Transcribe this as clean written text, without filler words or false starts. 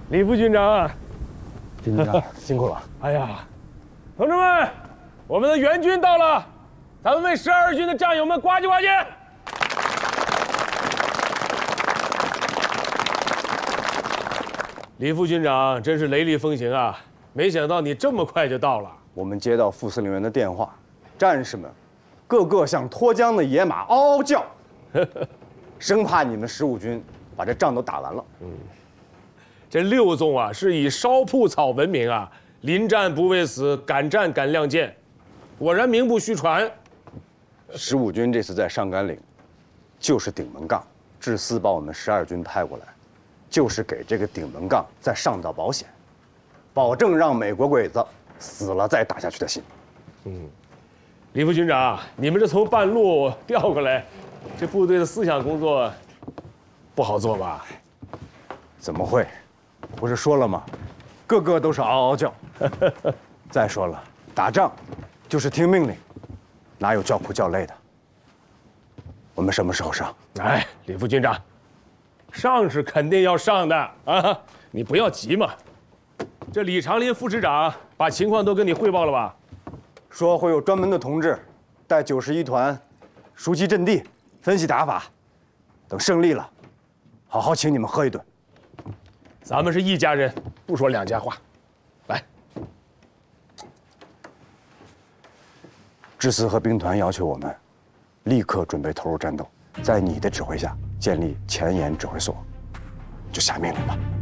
李副军长， 军长辛苦了。 哎呀，同志们，我们的援军到了，咱们为12军的战友们呱唧呱唧。李副军长真是雷厉风行啊！没想到你这么快就到了。 我们接到副司令员的电话，战士们个个像脱缰的野马，嗷嗷叫，生怕你们15军把这仗都打完了。 这6纵啊是以烧铺草闻名啊，临战不畏死，敢战敢亮剑，果然名不虚传。 15军这次在上甘岭，就是顶门杠，志思把我们12军派过来，就是给这个顶门杠再上道保险，保证让美国鬼子死了再打下去的心。 李副军长，你们这从半路调过来，这部队的思想工作不好做吧？ 怎么会？不是说了吗？个个都是嗷嗷叫。再说了，打仗就是听命令，哪有叫苦叫累的？我们什么时候上？ 哎，李副军长，上是肯定要上的啊，你不要急嘛。这李长林副师长把情况都跟你汇报了吧？ 说会有专门的同志带91团熟悉阵地，分析打法，等胜利了，好好请你们喝一顿。 咱们是一家人，不说两家话。来， 志思和兵团要求我们立刻准备投入战斗，在你的指挥下建立前沿指挥所，就下命令吧。